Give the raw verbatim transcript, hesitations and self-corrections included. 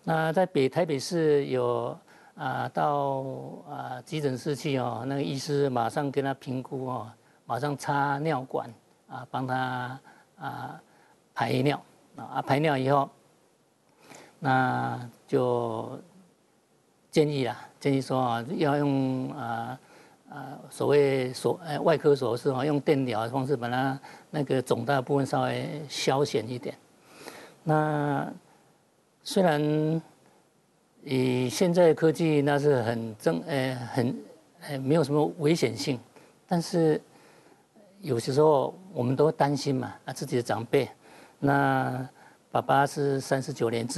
那在北台北市有啊、到啊、急诊室去哦，那个医师马上给他评估哦，马上插尿管啊，帮他啊排尿啊，排尿以后，那就建议啦，建议说啊，要用啊啊所谓手呃外科手术啊，用电疗的方式把它那个肿大的部分稍微消减一点。那虽然以现在的科技那是很正呃很呃没有什么危险性，但是有些时候我们都担心嘛，啊自己的长辈，那爸爸是三十九年制。